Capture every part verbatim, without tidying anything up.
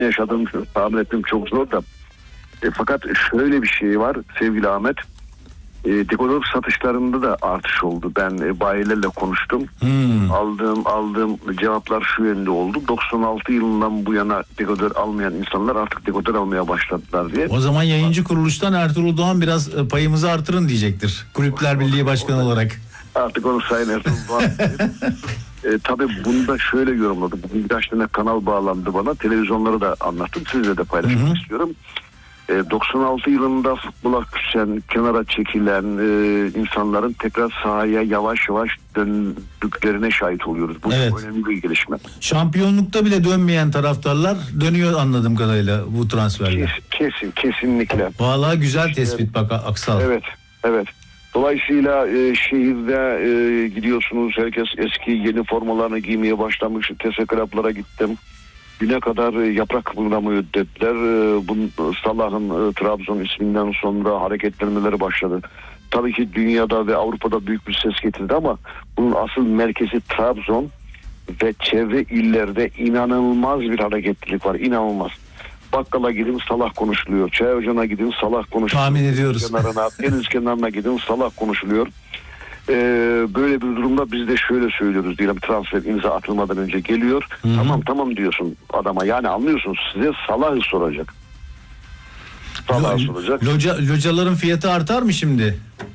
yaşadığım, tahmin ettiğim çok zor da. E, fakat şöyle bir şey var sevgili Ahmet. E, dekodor satışlarında da artış oldu. Ben e, bayilerle konuştum. Hmm. Aldığım aldığım cevaplar şu yönde oldu. doksan altı yılından bu yana dekodor almayan insanlar artık dekodor almaya başladılar diye. O zaman yayıncı kuruluştan Ertuğrul Doğan biraz payımızı artırın diyecektir. Kulüpler Birliği Başkanı olarak. Artık onu Sayın Ertuğrul Doğan. e, tabii bunu da şöyle yorumladım. Bugün birkaç tane kanal bağlandı bana. Televizyonları da anlattım. Sizle de paylaşmak Hı-hı. istiyorum. doksan altı yılında futbola küsen, kenara çekilen e, insanların tekrar sahaya yavaş yavaş döndüklerine şahit oluyoruz. Bu evet. önemli bir gelişme. Şampiyonlukta bile dönmeyen taraftarlar dönüyor anladığım kadarıyla bu transferle. Kes, kesin, kesinlikle. Vallahi güzel tespit bak Aksal. Evet, evet. Dolayısıyla e, şehirde e, gidiyorsunuz, herkes eski yeni formalarını giymeye başlamış. T S Kraplara gittim. Güne kadar yaprak kıpırdamıyor dediler. Bu Salah'ın Trabzon isminden sonra hareketlenmeleri başladı. Tabii ki dünyada ve Avrupa'da büyük bir ses getirdi ama bunun asıl merkezi Trabzon ve çevre illerde inanılmaz bir hareketlilik var. İnanılmaz. Bakkala gidin Salah konuşuluyor. Çay ocağına gidin Salah konuşuluyor. Tahmin ediyoruz. Kenarına, deniz kenarına gidin Salah konuşuluyor. Ee, böyle bir durumda biz de şöyle söylüyoruz diyelim, transfer imza atılmadan önce geliyor. Hı-hı. Tamam tamam diyorsun adama, yani anlıyorsunuz, size Salah'ı soracak. Salah'ı Lo- soracak. Loca, locaların fiyatı artar mı şimdi?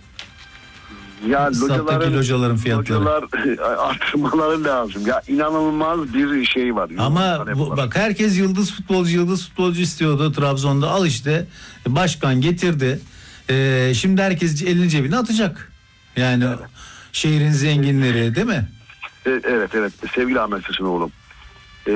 Ya locaların, locaların fiyatları. Localar artırmaları lazım. Ya inanılmaz bir şey var. Ama bu, bak herkes yıldız futbolcu yıldız futbolcu istiyordu Trabzon'da. Al işte başkan getirdi. Ee, şimdi herkes elini cebine atacak. Yani evet. Şehrin zenginleri değil mi? Evet evet sevgili Ahmet Sesinoğlu. Ee,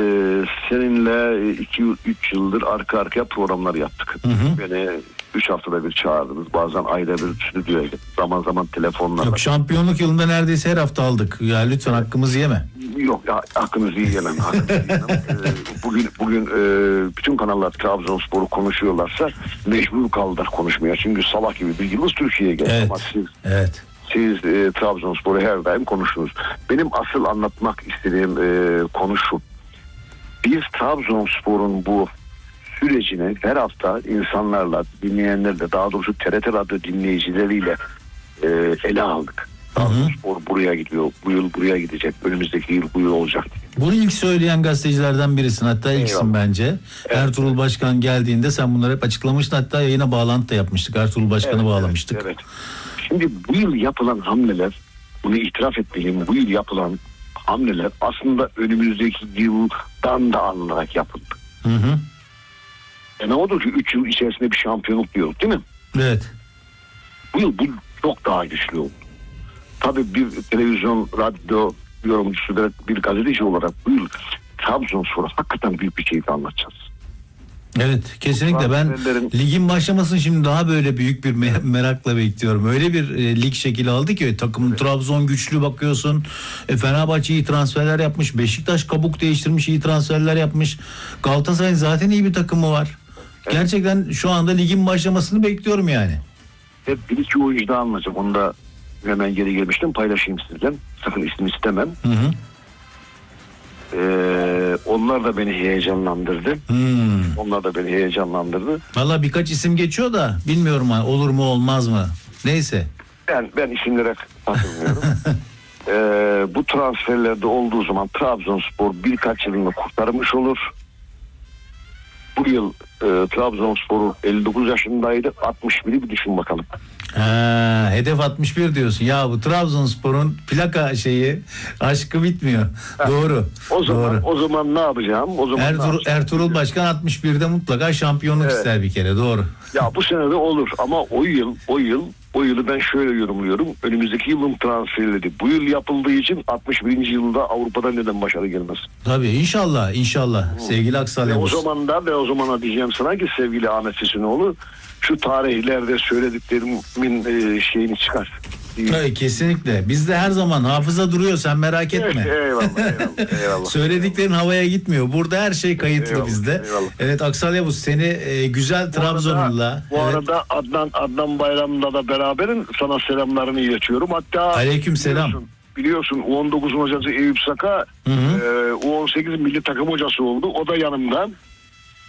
seninle iki üç yıldır arka arkaya programlar yaptık. Hı hı. Beni üç haftada bir çağırdınız. Bazen ayda bir stüdyoya gittik. Zaman zaman telefonlarla. Yok, şampiyonluk yılında neredeyse her hafta aldık. Ya lütfen hakkımızı yeme. Yok ya, hakkınızı yiyemem. Hakkınızı yiyemem. ee, bugün bugün e, bütün kanallar Trabzonspor'u konuşuyorlarsa mecbur kaldılar konuşmaya. Çünkü Salah gibi bir yıldız Türkiye'ye geldi. Evet. Ama siz, evet. Siz e, Trabzonspor'u her daim konuştunuz. Benim asıl anlatmak istediğim e, konu şu. Biz Trabzonspor'un bu sürecini her hafta insanlarla, dinleyenlerle, daha doğrusu T R T Radyo dinleyicileriyle e, ele aldık. Trabzonspor buraya gidiyor, bu yıl buraya gidecek, önümüzdeki yıl bu yıl olacak. Bunu ilk söyleyen gazetecilerden birisin, hatta ilksin Eyvallah. bence. Evet. Ertuğrul Başkan geldiğinde sen bunları hep açıklamıştın, hatta yayına bağlantı da yapmıştık. Ertuğrul Başkan'ı evet, bağlamıştık. Evet, evet. Şimdi bu yıl yapılan hamleler, bunu itiraf etmeliyim, bu yıl yapılan hamleler aslında önümüzdeki yıldan da alınarak yapıldı. Hı hı. E ne oldu ki üç yıl içerisinde bir şampiyonluk diyoruz değil mi? Evet. Bu yıl bu çok daha güçlü oldu. Tabii bir televizyon, radyo yorumcusu ve bir gazeteci olarak bu yıl Trabzonspor'a hakikaten büyük bir keyif anlatacağız. Evet kesinlikle, ben ligin başlamasını şimdi daha böyle büyük bir me- merakla bekliyorum. Öyle bir e, lig şekli aldı ki takım evet. Trabzon güçlü bakıyorsun. E, Fenerbahçe iyi transferler yapmış. Beşiktaş kabuk değiştirmiş, iyi transferler yapmış. Galatasaray'ın zaten iyi bir takımı var. Evet. Gerçekten şu anda ligin başlamasını bekliyorum yani. Hep bir iki oyuncu daha anlatacağım. Onu da hemen geri gelmiştim, paylaşayım sizden. Sakın ismi istemem. Hı hı. Ee, onlar da beni heyecanlandırdı. Hmm. Onlar da beni heyecanlandırdı. Valla birkaç isim geçiyor da bilmiyorum ha, olur mu olmaz mı? Neyse. Ben ben isimlere katılmıyorum. ee, bu transferlerde olduğu zaman Trabzonspor birkaç yılını kurtarmış olur. Bu yıl e, Trabzonspor elli dokuz yaşındaydı. altmış biri bir düşün bakalım. Ha, hedef altmış bir diyorsun. Ya bu Trabzonspor'un plaka şeyi aşkı bitmiyor. Ha, doğru. O zaman doğru. o zaman ne yapacağım? O zaman Ertuğrul, yapacağım? Ertuğrul Başkan altmış birde mutlaka şampiyonluk evet. ister bir kere. Doğru. Ya bu sene de olur ama o yıl o yıl o yılı ben şöyle yorumluyorum. Önümüzdeki yılın transferleri bu yıl yapıldığı için altmış birinci yılda Avrupa'da neden başarı gelmez? Tabii inşallah inşallah. Hmm. Sevgili Aksal Yavuz. O zaman da ve o zamana diyeceğim sana ki sevgili Ahmet Sesinoğlu, şu tarihlerde söylediklerimin e, şeyini çıkar. Tabii kesinlikle. Bizde her zaman hafıza duruyor, sen merak etme. Evet, eyvallah, eyvallah, eyvallah. Söylediklerin havaya gitmiyor. Burada her şey kayıtlı eyvallah, bizde. Eyvallah. Evet Aksal Yavuz, seni e, güzel Trabzon'la. Bu evet. arada Adnan Adnan Bayram'la da beraberim. Sana selamlarını iletiyorum. Hatta aleyküm selam. Biliyorsun, biliyorsun U on dokuz hocası Eyüp Saka e, U on sekiz milli takım hocası oldu. O da yanımda.